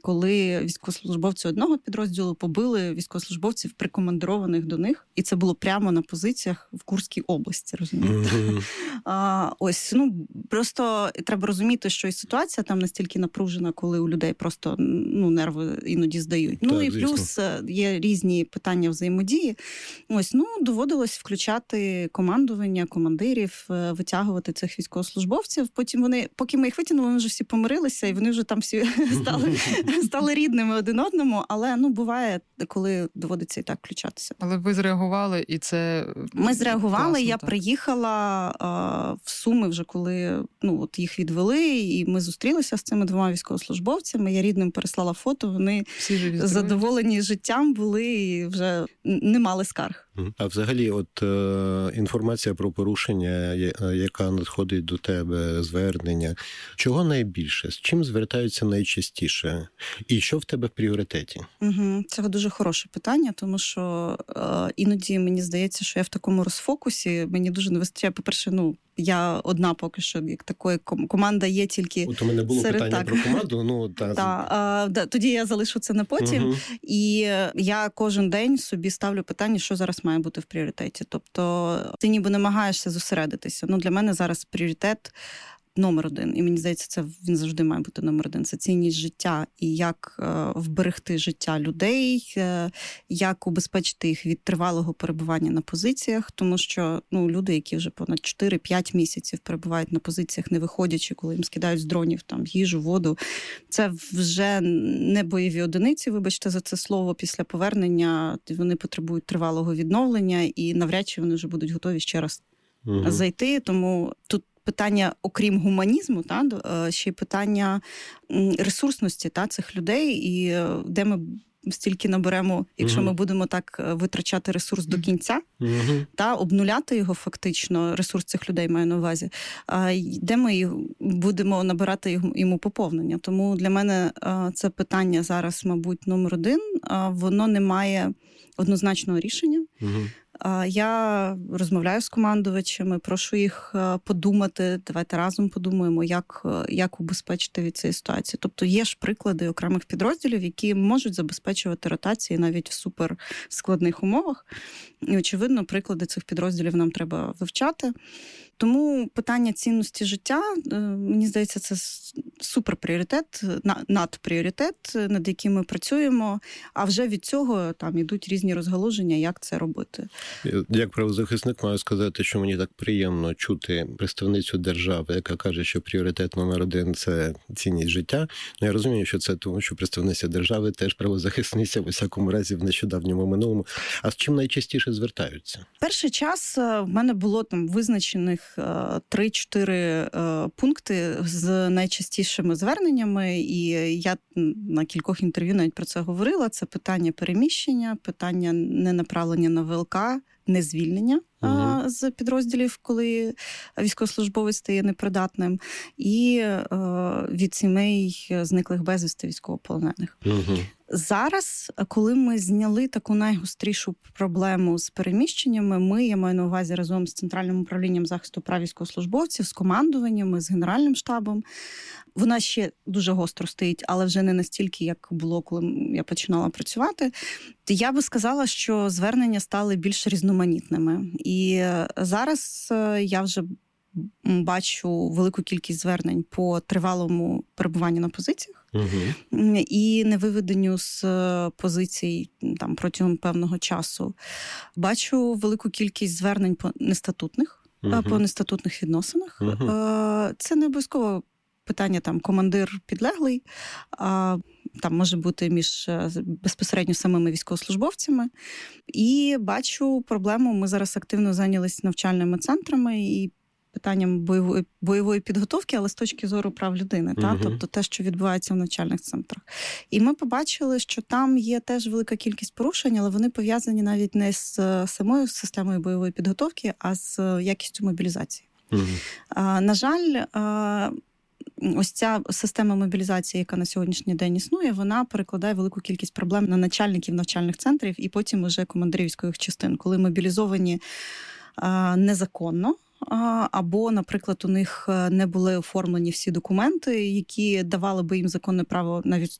коли військовослужбовці одного підрозділу побили військовослужбовців, прикомандированих до них. І це було прямо на позиціях в Курській області, розумієте? Просто треба розуміти, що і ситуація там настільки напружена, коли у людей просто нерви іноді здають. Так, і плюс є різні питання взаємодії. Доводилось включати командування, командирів, витягувати цих військовослужбовців. Потім поки ми їх витягнули, вони вже всі помирилися, і вони вже там всі стали рідними один одному. Але, буває, коли доводиться і так включатися. Але ви зреагували, і це Ми зреагували, класно, я так. приїхала в Суми вже, коли їх відвели, і ми зустрілися з цими двома військовослужбовцями. Я рідним переслала фото, вони задоволені життям були і вже не мали скарг. А взагалі, інформація про порушення, яка надходить до тебе, звернення, чого найбільше? З чим звертаються найчастіше? І що в тебе в пріоритеті? Це дуже хороше питання, тому що іноді мені здається, що я в такому розфокусі, мені дуже не вистачає, по-перше, я одна поки що, як такої, команда є тільки у мене було серед питання про команду. Тоді я залишу це на потім. І я кожен день собі ставлю питання, що зараз має бути в пріоритеті. Тобто ти ніби намагаєшся зосередитися. Для мене зараз пріоритет номер один. І мені здається, він завжди має бути номер один. Це цінність життя і як вберегти життя людей, як убезпечити їх від тривалого перебування на позиціях. Тому що люди, які вже понад 4-5 місяців перебувають на позиціях, не виходячи, коли їм скидають з дронів їжу, воду, це вже не бойові одиниці, вибачте за це слово, після повернення вони потребують тривалого відновлення і навряд чи вони вже будуть готові ще раз зайти. Тому тут питання, окрім гуманізму, ще й питання ресурсності цих людей, і де ми стільки наберемо, якщо ми будемо так витрачати ресурс до кінця, обнуляти його фактично, ресурс цих людей маю на увазі, де ми будемо набирати йому поповнення. Тому для мене це питання зараз, мабуть, номер один. Воно не має однозначного рішення. Я розмовляю з командувачами, прошу їх подумати, давайте разом подумаємо, як убезпечити від цієї ситуації. Тобто є ж приклади окремих підрозділів, які можуть забезпечувати ротації навіть в суперскладних умовах. І, очевидно, приклади цих підрозділів нам треба вивчати. Тому питання цінності життя, мені здається, це суперпріоритет, надпріоритет, над яким ми працюємо, а вже від цього йдуть різні розгалуження, як це робити. Як правозахисник маю сказати, що мені так приємно чути представницю держави, яка каже, що пріоритет номер один – це цінність життя. Я розумію, що це тому, що представниця держави теж правозахисниця, в усякому разі, в нещодавньому минулому. А з чим найчастіше звертаються? Перший час в мене було визначених 3-4 пункти з найчастішими зверненнями, і я на кількох інтерв'ю навіть про це говорила. Це питання переміщення, питання ненаправлення на ВЛК, незвільнення з підрозділів, коли військовослужбовець стає непридатним, і від сімей зниклих безвісти військовополонених. Зараз, коли ми зняли таку найгострішу проблему з переміщеннями, я маю на увазі разом з Центральним управлінням захисту прав військовослужбовців, з командуванням, з Генеральним штабом, вона ще дуже гостро стоїть, але вже не настільки, як було, коли я починала працювати. Я би сказала, що звернення стали більш різноманітними. І зараз я вже бачу велику кількість звернень по тривалому перебуванню на позиціях і невиведенню з позицій протягом певного часу. Бачу велику кількість звернень по нестатутних відносинах. Це не обов'язково питання командир підлеглий, там може бути між безпосередньо самими військовослужбовцями. І бачу проблему, ми зараз активно зайнялися навчальними центрами і питанням бойової підготовки, але з точки зору прав людини, тобто те, що відбувається в навчальних центрах. І ми побачили, що там є теж велика кількість порушень, але вони пов'язані навіть не з самою системою бойової підготовки, а з якістю мобілізації. На жаль, ось ця система мобілізації, яка на сьогоднішній день існує, вона перекладає велику кількість проблем на начальників навчальних центрів і потім уже командирів військових частин, коли мобілізовані незаконно, або, наприклад, у них не були оформлені всі документи, які давали би їм законне право навіть